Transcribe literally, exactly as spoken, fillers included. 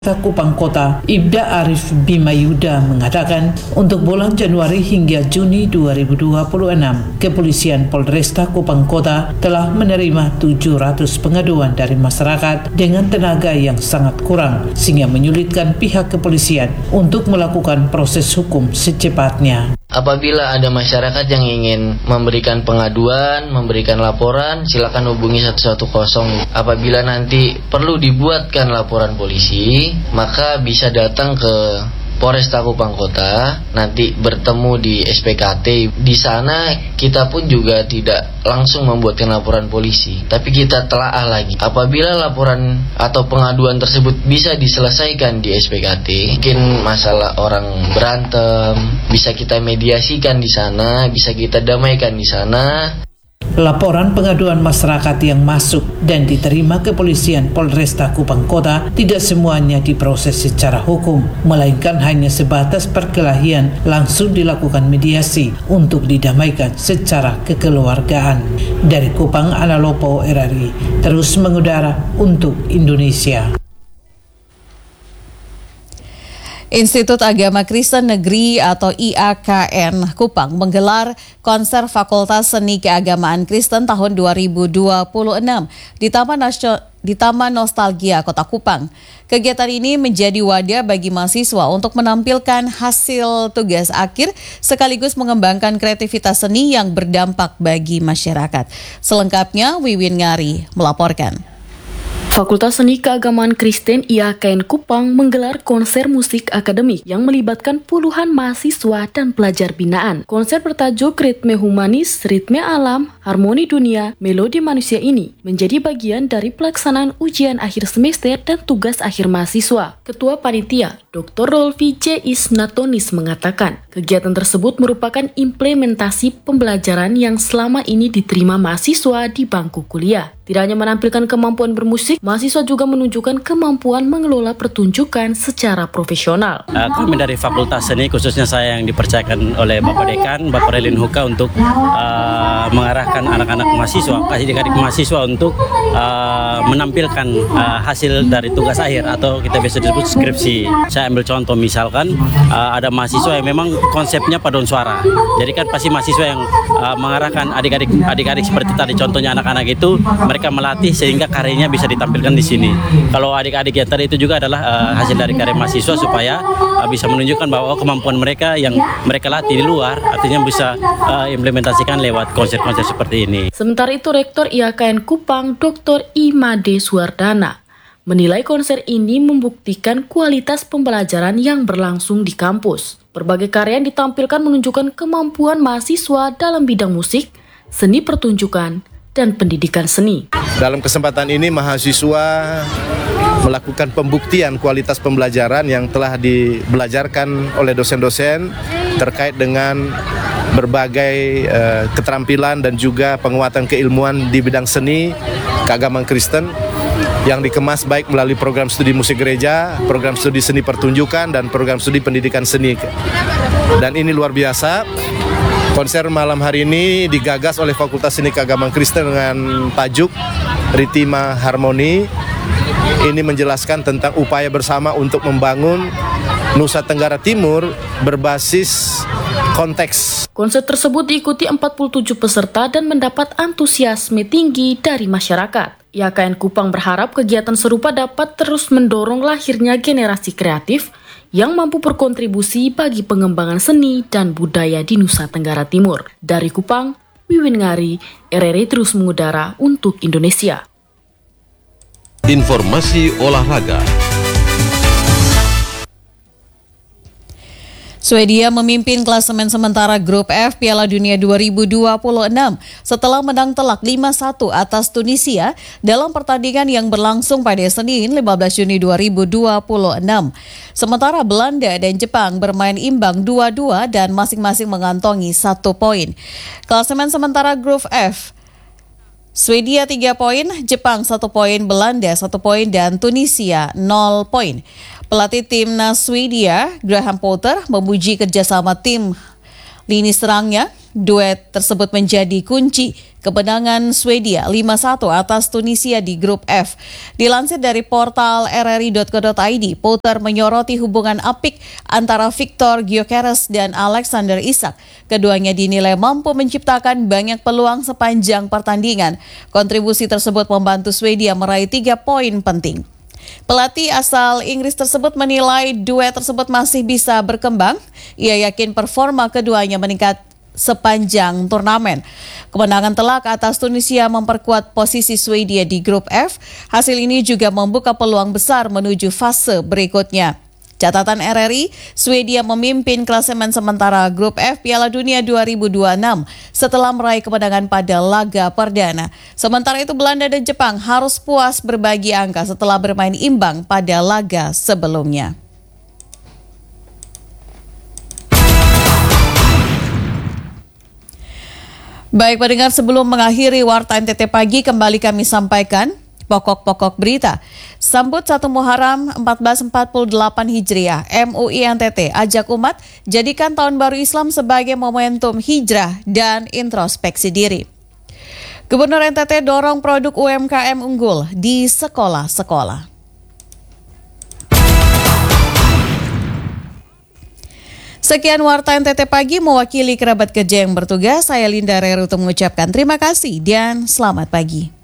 Kupang Kota, Ibda Arif Bimayuda mengatakan untuk bulan Januari hingga Juni dua ribu dua puluh enam, Kepolisian Polresta Kupang Kota telah menerima tujuh ratus pengaduan dari masyarakat dengan tenaga yang sangat kurang, sehingga menyulitkan pihak kepolisian untuk melakukan proses hukum secepatnya. Apabila ada masyarakat yang ingin memberikan pengaduan, memberikan laporan, silakan hubungi satu satu nol. Apabila nanti perlu dibuatkan laporan polisi, maka bisa datang ke Polresta Kupang Kota, nanti bertemu di S P K T. Di sana kita pun juga tidak langsung membuatkan laporan polisi, tapi kita telaah lagi. Apabila laporan atau pengaduan tersebut bisa diselesaikan di S P K T, mungkin masalah orang berantem bisa kita mediasikan di sana, bisa kita damaikan di sana. Laporan pengaduan masyarakat yang masuk dan diterima Kepolisian Polresta Kupang Kota tidak semuanya diproses secara hukum, melainkan hanya sebatas perkelahian langsung dilakukan mediasi untuk didamaikan secara kekeluargaan. Dari Kupang, Analopo R R I terus mengudara untuk Indonesia. Institut Agama Kristen Negeri atau I A K N Kupang menggelar konser Fakultas Seni Keagamaan Kristen tahun dua ribu dua puluh enam di Taman Nasio- di Taman Nostalgia Kota Kupang. Kegiatan ini menjadi wadah bagi mahasiswa untuk menampilkan hasil tugas akhir sekaligus mengembangkan kreativitas seni yang berdampak bagi masyarakat. Selengkapnya Wiwin Ngari melaporkan. Fakultas Seni Keagamaan Kristen I A K N Kupang menggelar konser musik akademik yang melibatkan puluhan mahasiswa dan pelajar binaan. Konser bertajuk Ritme Humanis, Ritme Alam, Harmoni Dunia, Melodi Manusia ini menjadi bagian dari pelaksanaan ujian akhir semester dan tugas akhir mahasiswa. Ketua Panitia, Doktor Rolfi J. Isnatonis mengatakan, kegiatan tersebut merupakan implementasi pembelajaran yang selama ini diterima mahasiswa di bangku kuliah. Tidak hanya menampilkan kemampuan bermusik, mahasiswa juga menunjukkan kemampuan mengelola pertunjukan secara profesional. Uh, kami dari Fakultas Seni, khususnya saya yang dipercayakan oleh Bapak Dekan, Bapak Relin Huka untuk uh, mengarahkan anak-anak mahasiswa, adik-adik mahasiswa untuk uh, menampilkan uh, hasil dari tugas akhir atau kita biasa disebut skripsi. Saya ambil contoh misalkan uh, ada mahasiswa yang memang konsepnya paduan suara. Jadi kan pasti mahasiswa yang uh, mengarahkan adik-adik adik-adik seperti tadi contohnya anak-anak itu, mereka melatih sehingga karyanya bisa ditampilkan di sini. Kalau adik-adik yang tadi itu juga adalah uh, hasil dari karya mahasiswa supaya uh, bisa menunjukkan bahwa oh, kemampuan mereka yang mereka latih di luar artinya bisa uh, implementasikan lewat konser-konser seperti ini. Sementara itu Rektor I A K N Kupang Doktor Imade Suwardana menilai konser ini membuktikan kualitas pembelajaran yang berlangsung di kampus. Berbagai karya yang ditampilkan menunjukkan kemampuan mahasiswa dalam bidang musik, seni pertunjukan, dan pendidikan seni. Dalam kesempatan ini mahasiswa melakukan pembuktian kualitas pembelajaran yang telah dibelajarkan oleh dosen-dosen terkait dengan berbagai uh, keterampilan dan juga penguatan keilmuan di bidang seni keagamaan Kristen yang dikemas baik melalui program studi musik gereja, program studi seni pertunjukan, dan program studi pendidikan seni. Dan ini luar biasa. Konser malam hari ini digagas oleh Fakultas Seni Keagamaan Kristen dengan tajuk Ritima Harmoni. Ini menjelaskan tentang upaya bersama untuk membangun Nusa Tenggara Timur berbasis konteks. Konser tersebut diikuti empat puluh tujuh peserta dan mendapat antusiasme tinggi dari masyarakat. I A K N Kupang berharap kegiatan serupa dapat terus mendorong lahirnya generasi kreatif yang mampu berkontribusi bagi pengembangan seni dan budaya di Nusa Tenggara Timur. Dari Kupang, Wiwin Ngari, R R I terus mengudara untuk Indonesia. Informasi olahraga. Swedia memimpin klasemen sementara Grup F Piala Dunia dua ribu dua puluh enam setelah menang telak lima satu atas Tunisia dalam pertandingan yang berlangsung pada Senin lima belas Juni dua ribu dua puluh enam. Sementara Belanda dan Jepang bermain imbang dua dua dan masing-masing mengantongi satu poin. Klasemen sementara Grup F, Swedia tiga poin, Jepang satu poin, Belanda satu poin, dan Tunisia nol poin. Pelatih timnas Swedia, Graham Potter, memuji kerjasama tim lini serangnya. Duet tersebut menjadi kunci kemenangan Swedia lima satu atas Tunisia di grup F. Dilansir dari portal r r i dot co dot i d, Potter menyoroti hubungan apik antara Viktor Gyökeres dan Alexander Isak. Keduanya dinilai mampu menciptakan banyak peluang sepanjang pertandingan. Kontribusi tersebut membantu Swedia meraih tiga poin penting. Pelatih asal Inggris tersebut menilai duet tersebut masih bisa berkembang. Ia yakin performa keduanya meningkat sepanjang turnamen. Kemenangan telak atas Tunisia memperkuat posisi Swedia di grup F. Hasil ini juga membuka peluang besar menuju fase berikutnya. Catatan R R I, Swedia memimpin klasemen sementara grup F Piala Dunia dua ribu dua puluh enam setelah meraih kemenangan pada laga perdana. Sementara itu Belanda dan Jepang harus puas berbagi angka setelah bermain imbang pada laga sebelumnya. Baik pendengar, sebelum mengakhiri Warta N T T Pagi, kembali kami sampaikan pokok-pokok berita. Sambut satu Muharram seribu empat ratus empat puluh delapan Hijriah, M U I N T T ajak umat jadikan tahun baru Islam sebagai momentum hijrah dan introspeksi diri. Gubernur N T T dorong produk U M K M unggul di sekolah-sekolah. Sekian Warta N T T Pagi, mewakili kerabat kerja yang bertugas, saya Linda Rerutu mengucapkan terima kasih dan selamat pagi.